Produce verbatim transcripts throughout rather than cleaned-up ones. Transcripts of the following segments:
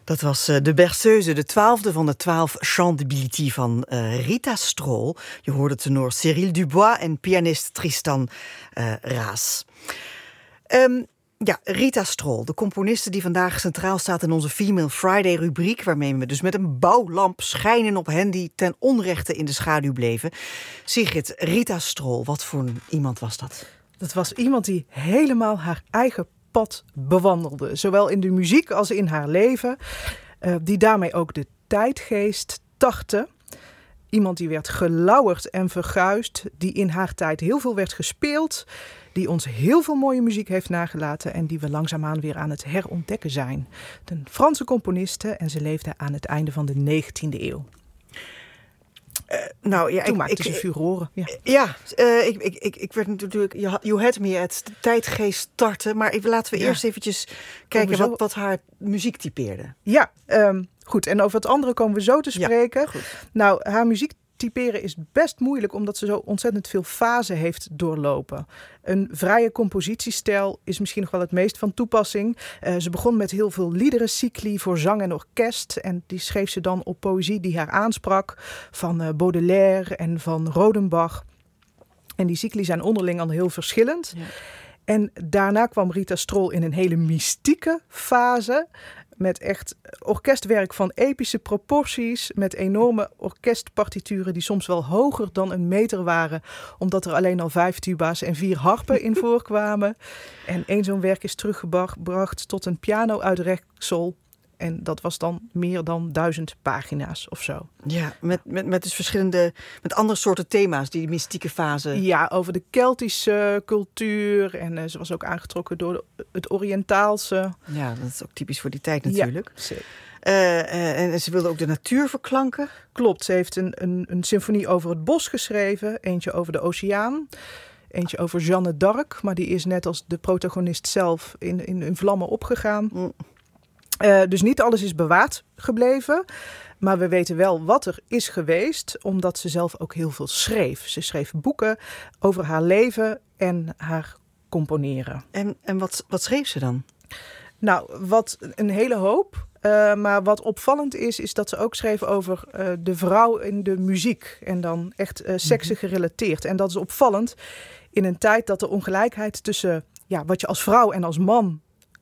Dat was uh, de Berceuse, de twaalfde van de twaalf Chants de Bility van uh, Rita Strol. Je hoorde tenor Cyril Dubois en pianist Tristan uh, Raas. Um, ja, Rita Strol, de componiste die vandaag centraal staat in onze Female Friday-rubriek, waarmee we dus met een bouwlamp schijnen op hen die ten onrechte in de schaduw bleven. Sigrid, Rita Strol, wat voor iemand was dat? Dat was iemand die helemaal haar eigen pad bewandelde. Zowel in de muziek als in haar leven. Uh, die daarmee ook de tijdgeest tartte. Iemand die werd gelauwerd en verguisd. Die in haar tijd heel veel werd gespeeld. Die ons heel veel mooie muziek heeft nagelaten. En die we langzaamaan weer aan het herontdekken zijn. Een Franse componiste en ze leefde aan het einde van de negentiende eeuw. Uh, nou, ja, Toen ik, maakte ik, ze furoren. Ja, ja uh, ik, ik, ik, ik werd natuurlijk... You had me at tijdgeest tarten. Maar even, laten we ja. eerst eventjes kijken zo... wat, wat haar muziek typeerde. Ja, um, goed. En over het andere komen we zo te spreken. Ja, nou, haar muziek typeren is best moeilijk, omdat ze zo ontzettend veel fasen heeft doorlopen. Een vrije compositiestijl is misschien nog wel het meest van toepassing. Uh, ze begon met heel veel liederencycli voor zang en orkest. En die schreef ze dan op poëzie die haar aansprak. Van uh, Baudelaire en van Rodenbach. En die cycli zijn onderling al heel verschillend. Ja. En daarna kwam Rita Strol in een hele mystieke fase. Met echt orkestwerk van epische proporties. Met enorme orkestpartituren die soms wel hoger dan een meter waren. Omdat er alleen al vijf tuba's en vier harpen in voorkwamen. En één zo'n werk is teruggebracht tot een piano-uitreksel. En dat was dan meer dan duizend pagina's of zo. Ja, met, met, met dus verschillende, met andere soorten thema's, die mystieke fase. Ja, over de Keltische cultuur. En uh, ze was ook aangetrokken door de, het Oriëntaalse. Ja, dat is ook typisch voor die tijd natuurlijk. Ja, zeker. Uh, uh, en ze wilde ook de natuur verklanken. Klopt, ze heeft een, een, een symfonie over het bos geschreven. Eentje over de oceaan. Eentje over Jeanne d'Arc. Maar die is net als de protagonist zelf in, in, in vlammen opgegaan. Mm. Uh, dus niet alles is bewaard gebleven. Maar we weten wel wat er is geweest. Omdat ze zelf ook heel veel schreef. Ze schreef boeken over haar leven en haar componeren. En, en wat, wat schreef ze dan? Nou, wat een hele hoop. Uh, maar wat opvallend is, is dat ze ook schreef over uh, de vrouw in de muziek. En dan echt uh, seksen gerelateerd. En dat is opvallend in een tijd dat de ongelijkheid tussen ja, wat je als vrouw en als man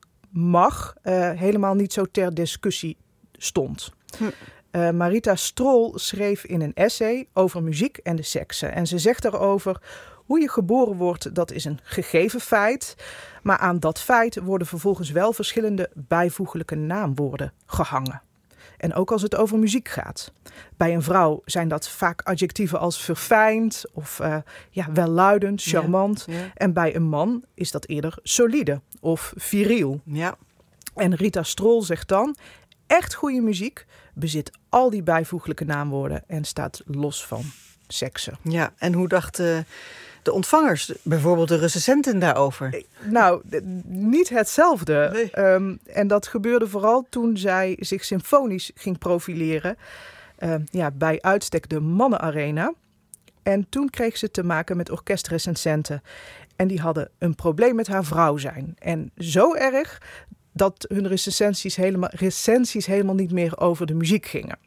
mag, uh, helemaal niet zo ter discussie stond. Hm. Uh, Rita Strol schreef in een essay over muziek en de seksen. En ze zegt daarover: hoe je geboren wordt, dat is een gegeven feit. Maar aan dat feit worden vervolgens wel verschillende bijvoeglijke naamwoorden gehangen. En ook als het over muziek gaat. Bij een vrouw zijn dat vaak adjectieven als verfijnd of uh, ja, welluidend, charmant. Ja, ja. En bij een man is dat eerder solide of viriel. Ja. En Rita Strol zegt dan: echt goede muziek bezit al die bijvoeglijke naamwoorden en staat los van seksen. Ja, en hoe dachten de ontvangers, bijvoorbeeld de recensenten, daarover? Nou, niet hetzelfde. Nee. Um, en dat gebeurde vooral toen zij zich symfonisch ging profileren. Uh, ja, bij uitstek de Mannenarena. En toen kreeg ze te maken met orkestrecensenten. En die hadden een probleem met haar vrouw zijn. En zo erg dat hun recensies helemaal, recensies helemaal niet meer over de muziek gingen.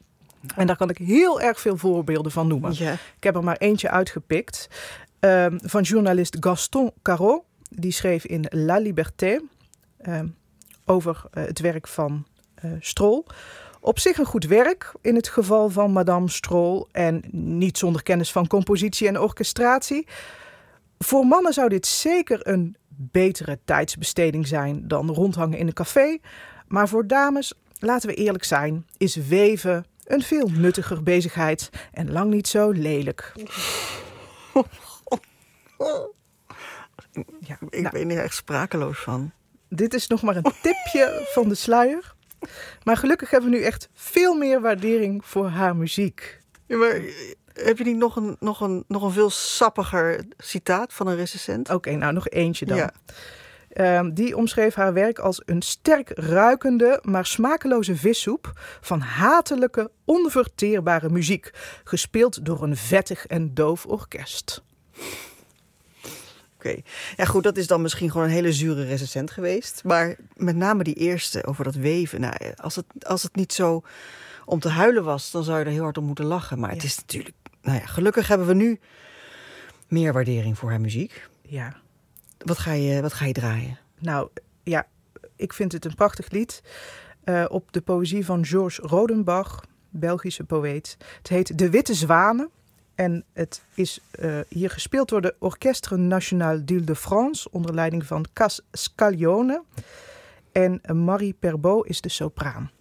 En daar kan ik heel erg veel voorbeelden van noemen. Ja. Ik heb er maar eentje uitgepikt. Um, van journalist Gaston Carreau. Die schreef in La Liberté um, over uh, het werk van uh, Strol. Op zich een goed werk in het geval van Madame Strol. En niet zonder kennis van compositie en orchestratie. Voor mannen zou dit zeker een betere tijdsbesteding zijn dan rondhangen in een café. Maar voor dames, laten we eerlijk zijn, is weven een veel nuttiger bezigheid en lang niet zo lelijk. Ja, ik nou, ben er echt sprakeloos van. Dit is nog maar een tipje van de sluier. Maar gelukkig hebben we nu echt veel meer waardering voor haar muziek. Ja, maar heb je niet nog een, nog een, nog een veel sappiger citaat van een recensent? Oké, okay, nou nog eentje dan. Ja. Uh, die omschreef haar werk als een sterk ruikende, maar smakeloze vissoep van hatelijke, onverteerbare muziek, gespeeld door een vettig en doof orkest. Okay. Ja, goed, dat is dan misschien gewoon een hele zure recensent geweest. Maar met name die eerste over dat weven. Nou, als het, als het niet zo om te huilen was, dan zou je er heel hard om moeten lachen. Maar ja. Het is natuurlijk... Nou ja, gelukkig hebben we nu meer waardering voor haar muziek. Ja. Wat ga je, wat ga je draaien? Nou, ja, ik vind het een prachtig lied. Uh, op de poëzie van Georges Rodenbach, Belgische poëet. Het heet De Witte Zwanen. En het is uh, hier gespeeld door de Orchestre National d'Île-de-France onder leiding van Cas Scaglione. En Marie Perbeau is de sopraan.